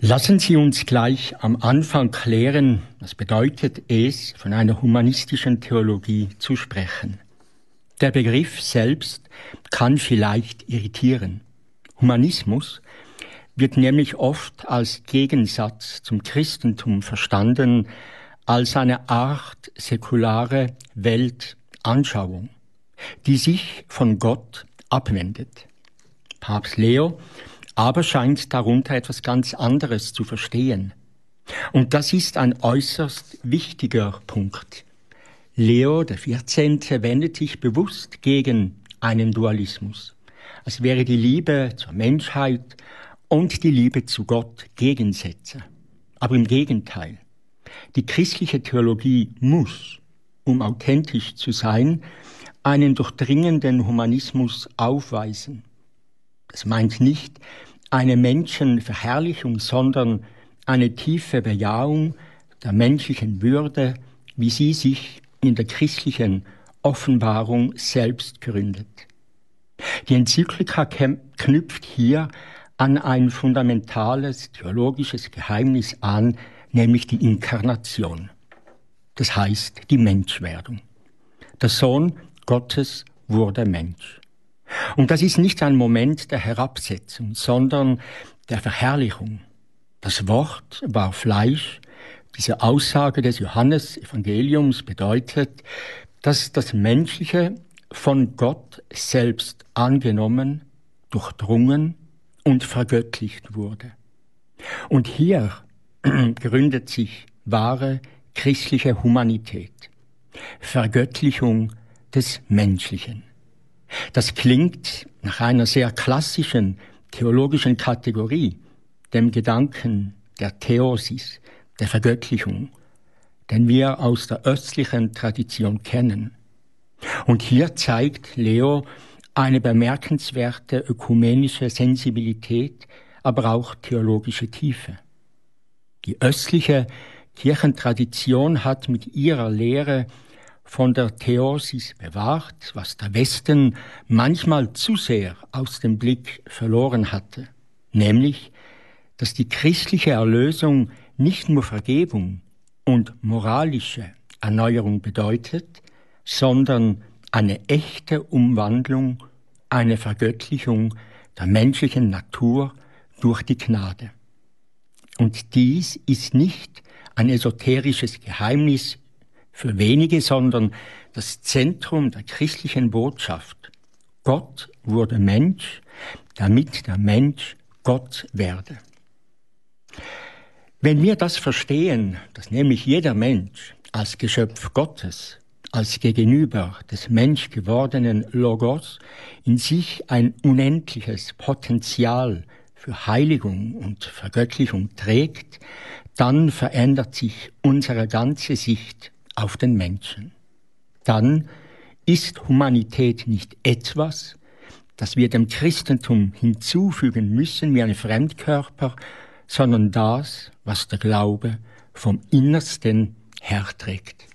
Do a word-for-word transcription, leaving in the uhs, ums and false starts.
Lassen Sie uns gleich am Anfang klären, was bedeutet es, von einer humanistischen Theologie zu sprechen. Der Begriff selbst kann vielleicht irritieren. Humanismus wird nämlich oft als Gegensatz zum Christentum verstanden, als eine Art säkulare Weltanschauung, die sich von Gott abwendet. Papst Leo aber scheint darunter etwas ganz anderes zu verstehen. Und das ist ein äußerst wichtiger Punkt. Leo der vierzehnte wendet sich bewusst gegen einen Dualismus, als wäre die Liebe zur Menschheit und die Liebe zu Gott Gegensätze. Aber im Gegenteil, die christliche Theologie muss, um authentisch zu sein, einen durchdringenden Humanismus aufweisen. Das meint nicht eine Menschenverherrlichung, sondern eine tiefe Bejahung der menschlichen Würde, wie sie sich in der christlichen Offenbarung selbst gründet. Die Enzyklika knüpft hier an ein fundamentales theologisches Geheimnis an, nämlich die Inkarnation. Das heißt die Menschwerdung. Der Sohn Gottes wurde Mensch. Und das ist nicht ein Moment der Herabsetzung, sondern der Verherrlichung. Das Wort war Fleisch. Diese Aussage des Johannesevangeliums bedeutet, dass das Menschliche von Gott selbst angenommen, durchdrungen und vergöttlicht wurde. Und hier gründet sich wahre christliche Humanität, Vergöttlichung des Menschlichen. Das klingt nach einer sehr klassischen theologischen Kategorie, dem Gedanken der Theosis, der Vergöttlichung, den wir aus der östlichen Tradition kennen. Und hier zeigt Leo eine bemerkenswerte ökumenische Sensibilität, aber auch theologische Tiefe. Die östliche Kirchentradition hat mit ihrer Lehre von der Theosis bewahrt, was der Westen manchmal zu sehr aus dem Blick verloren hatte, nämlich, dass die christliche Erlösung nicht nur Vergebung und moralische Erneuerung bedeutet, sondern eine echte Umwandlung, eine Vergöttlichung der menschlichen Natur durch die Gnade. Und dies ist nicht ein esoterisches Geheimnis für wenige, sondern das Zentrum der christlichen Botschaft. Gott wurde Mensch, damit der Mensch Gott werde. Wenn wir das verstehen, dass nämlich jeder Mensch als Geschöpf Gottes, als Gegenüber des menschgewordenen Logos in sich ein unendliches Potenzial für Heiligung und Vergöttlichung trägt, dann verändert sich unsere ganze Sicht auf den Menschen. Dann ist Humanität nicht etwas, das wir dem Christentum hinzufügen müssen wie ein Fremdkörper, sondern das, was der Glaube vom Innersten herträgt.